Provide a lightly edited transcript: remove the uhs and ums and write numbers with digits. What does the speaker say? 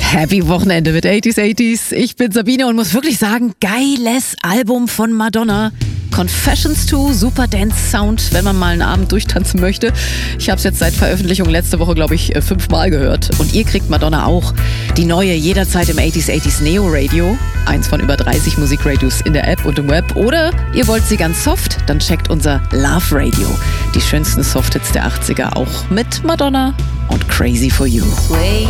Happy Wochenende mit 80s. Ich bin Sabine und muss wirklich sagen, geiles Album von Madonna. Confessions 2, super Dance-Sound, wenn man mal einen Abend durchtanzen möchte. Ich habe es jetzt seit Veröffentlichung letzte Woche, glaube ich, 5-mal gehört. Und ihr kriegt Madonna auch. Die neue jederzeit im 80s Neo Radio. Eins von über 30 Musikradios in der App und im Web. Oder ihr wollt sie ganz soft, dann checkt unser Love Radio. Die schönsten Softhits der 80er auch mit Madonna und Crazy for You.